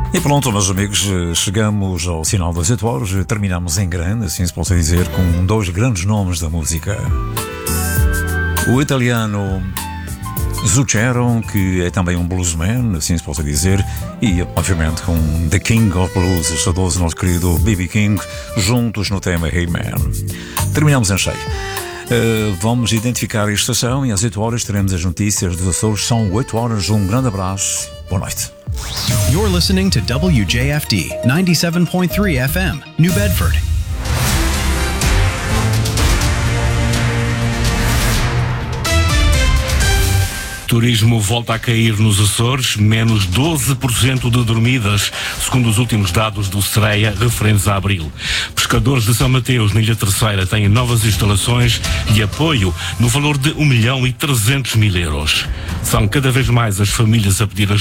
E pronto, meus amigos, chegamos ao final das 8 horas, terminamos em grande, assim se pode dizer, com dois grandes nomes da música. O italiano Zucchero, que é também um bluesman, assim se pode dizer, e obviamente com The King of Blues, o saudoso nosso querido B.B. King, juntos no tema Hey Man. Terminamos em cheio. Vamos identificar a estação e às 8 horas teremos as notícias dos Açores. São 8 horas, um grande abraço, boa noite. You're listening to WJFD 97.3 FM, New Bedford. Turismo volta a cair nos Açores, menos 12% de dormidas, segundo os últimos dados do Sereia, referentes a abril. Pescadores de São Mateus, na Ilha Terceira, têm novas instalações e apoio no valor de 1.300.000 euros. São cada vez mais as famílias a pedir ajuda